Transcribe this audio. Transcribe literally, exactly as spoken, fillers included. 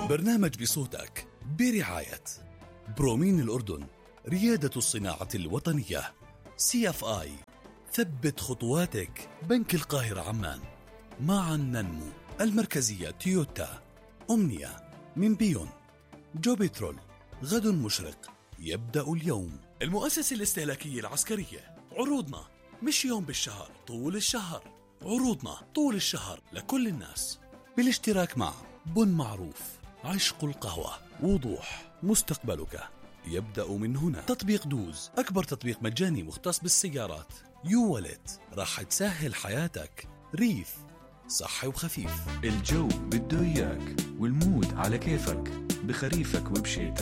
برنامج بصوتك برعاية برومين الأردن، ريادة الصناعة الوطنية. سي اف آي، ثبت خطواتك. بنك القاهرة عمان. معا ننمو. المركزية تويوتا. أمنية من بيون. جوبيترول، غد مشرق يبدأ اليوم. المؤسسة الاستهلاكية العسكرية، عروضنا مش يوم بالشهر، طول الشهر. عروضنا طول الشهر لكل الناس، بالاشتراك مع بن معروف، عشق القهوة، وضوح. مستقبلك يبدأ من هنا. تطبيق دوز، أكبر تطبيق مجاني مختص بالسيارات. يو والت، راح تسهل حياتك. ريف، صحي وخفيف. الجو بده إياك والمود على كيفك، بخريفك وبشيتك.